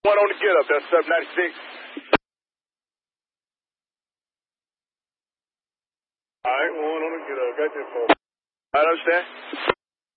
One on the get up. That's 796. All right, one on the get up. Got this for. I understand.